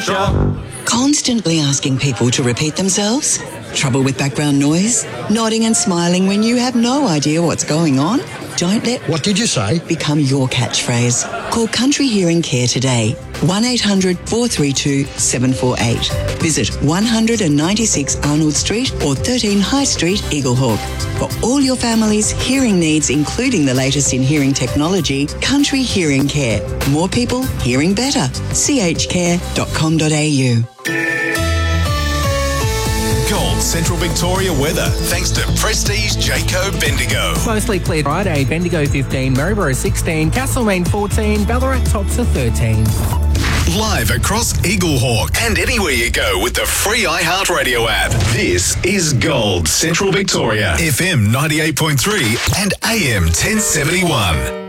pressure. Constantly asking people to repeat themselves? Trouble with background noise? Nodding and smiling when you have no idea what's going on? Don't let What did you say? become your catchphrase. Call Country Hearing Care today. 1800 432 748. Visit 196 Arnold Street or 13 High Street, Eaglehawk. For all your family's hearing needs, including the latest in hearing technology, Country Hearing Care. More people hearing better. chcare.com.au. Gold Central Victoria weather, thanks to Prestige Jayco Bendigo. Mostly clear Friday, Bendigo 15, Maryborough 16, Castlemaine 14, Ballarat tops to 13. Live across Eaglehawk and anywhere you go with the free iHeartRadio app. This is Gold Central Victoria, FM 98.3 and AM 1071.